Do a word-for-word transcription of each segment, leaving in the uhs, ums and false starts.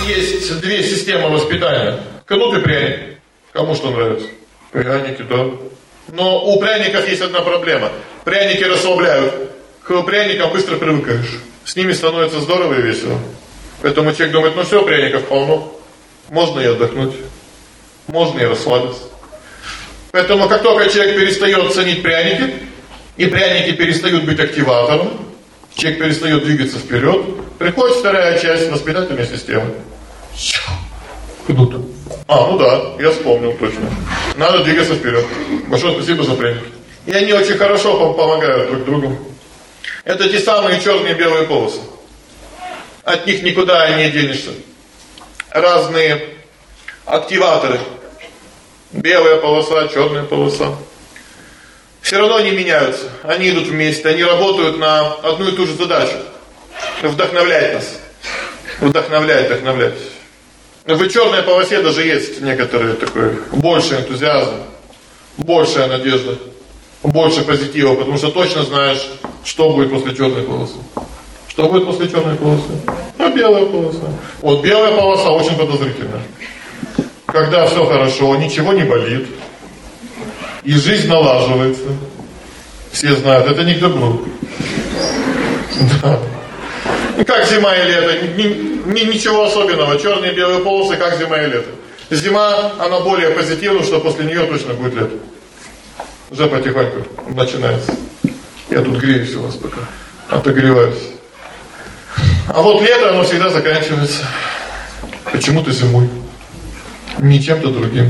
есть две системы воспитания. Кнут и пряник. Кому что нравится? Пряники, да. Но у пряников есть одна проблема. Пряники расслабляют. К пряникам быстро привыкаешь. С ними становится здорово и весело. Поэтому человек думает, ну все, пряников полно. Можно и отдохнуть. Можно и расслабиться. Поэтому как только человек перестает ценить пряники, и пряники перестают быть активатором, человек перестает двигаться вперед, приходит вторая часть воспитательной системы. Кнут. А, ну да, я вспомнил точно. Надо двигаться вперед. Большое спасибо за пряники. И они очень хорошо помогают друг другу. Это те самые черные и белые полосы. От них никуда не денешься. Разные активаторы. Белая полоса, черная полоса. Все равно они меняются. Они идут вместе. Они работают на одну и ту же задачу. Вдохновлять нас. Вдохновлять, вдохновлять. В черной полосе даже есть некоторые такой больше энтузиазм, большая надежда, больше позитива, потому что точно знаешь, что будет после черной полосы. Что будет после черной полосы? А белая полоса. Вот белая полоса очень подозрительная. Когда все хорошо, ничего не болит, и жизнь налаживается. Все знают, это не к добру. Да. Как зима и лето, ни, ни, ничего особенного. Черные и белые полосы, как зима и лето. Зима, она более позитивна, что после нее точно будет лето. Уже потихоньку начинается. Я тут греюсь у вас пока, отогреваюсь. А вот лето, оно всегда заканчивается почему-то зимой. Не чем-то другим.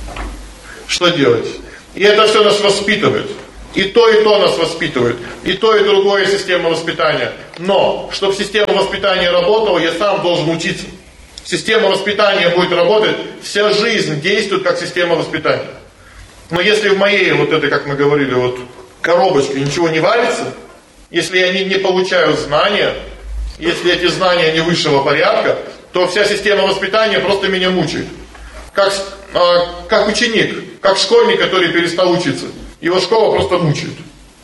Что делать? И это все нас воспитывает. И то, и то нас воспитывает. И то, и другое система воспитания. Но, чтобы система воспитания работала, я сам должен учиться. Система воспитания будет работать, вся жизнь действует как система воспитания. Но если в моей, вот этой, как мы говорили, вот коробочке ничего не варится, если я не, не получаю знания, если эти знания не высшего порядка, то вся система воспитания просто меня мучает. Как, э, как ученик, как школьник, который перестал учиться. Его школа просто мучает.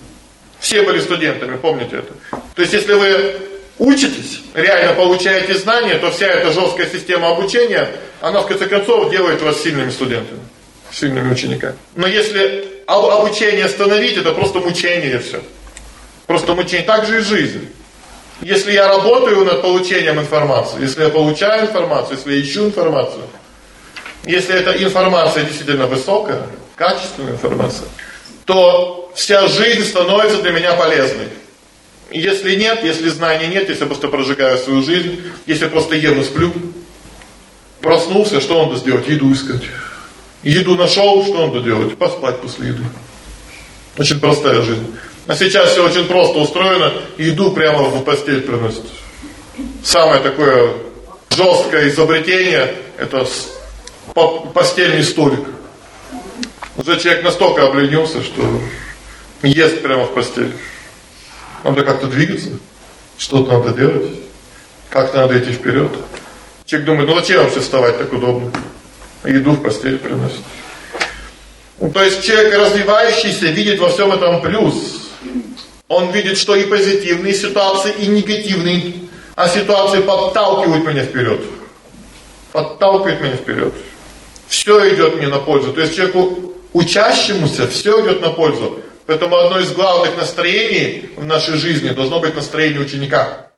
Все были студентами, помните это. То есть, если вы учитесь, реально получаете знания, то вся эта жесткая система обучения, она в конце концов делает вас сильными студентами, сильными учениками. Но если обучение остановить, это просто мучение все. Просто мучение. Так же и жизнь. Если я работаю над получением информации, если я получаю информацию, если я ищу информацию, если эта информация действительно высокая, качественная информация, то вся жизнь становится для меня полезной. Если нет, если знаний нет, если я просто прожигаю свою жизнь, если я просто ем и сплю, проснулся, что надо сделать? Еду искать. Еду нашел, что надо делать? Поспать после еды. Очень простая жизнь. А сейчас все очень просто устроено, еду прямо в постель приносят. Самое такое жесткое изобретение – это постельный столик. Уже человек настолько обленился, что ест прямо в постели. Надо как-то двигаться, что-то надо делать, как-то надо идти вперед. Человек думает, ну зачем вообще вставать так удобно? Еду в постель приносит. Ну, то есть человек развивающийся видит во всем этом плюс. Он видит, что и позитивные ситуации, и негативные, а ситуации подталкивают меня вперед. Подталкивают меня вперед. Все идет мне на пользу. То есть человеку учащемуся все идет на пользу. Поэтому одно из главных настроений в нашей жизни должно быть настроение ученика.